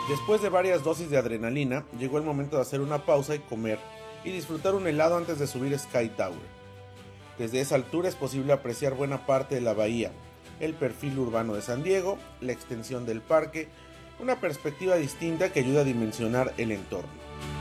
Después de varias dosis de adrenalina, llegó el momento de hacer una pausa y comer, y disfrutar un helado antes de subir Sky Tower. Desde esa altura es posible apreciar buena parte de la bahía, el perfil urbano de San Diego, la extensión del parque, una perspectiva distinta que ayuda a dimensionar el entorno.